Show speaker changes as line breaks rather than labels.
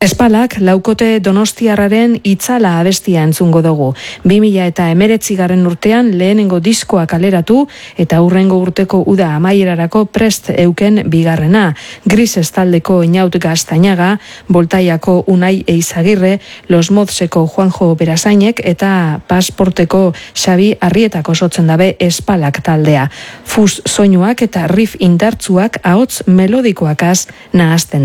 Espalak laukote donostiarraren itzala abestia entzungo dugu. 2019 urtean lehenengo diskoa kaleratu eta hurrengo urteko uda amaierarako prest euken bigarrena. Gris estaldeko Inaut Gaztainaga, Boltaiako Unai Eizagirre, Los Mozseko Juanjo Berazainek eta Pasporteko Xabi Arrietako osatzen dabe Espalak taldea. Fus soinuak eta riff indartsuak ahots melodikoakaz nahazten